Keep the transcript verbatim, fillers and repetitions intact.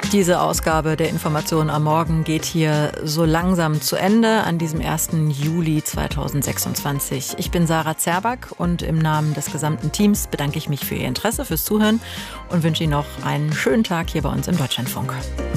Diese Ausgabe der Information am Morgen geht hier so langsam zu Ende an diesem ersten Juli zweitausendsechsundzwanzig. Ich bin Sarah Zerback und im Namen des gesamten Teams bedanke ich mich für Ihr Interesse, fürs Zuhören und wünsche Ihnen noch einen schönen Tag hier bei uns im Deutschlandfunk.